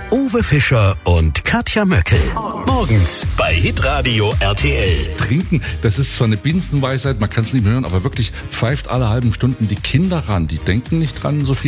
Uwe Fischer und Katja Möckel. Morgens bei Hitradio RTL. Trinken, das ist zwar eine Binsenweisheit, man kann es nicht mehr hören, aber wirklich pfeift alle halben Stunden die Kinder ran. Die denken nicht dran, so viel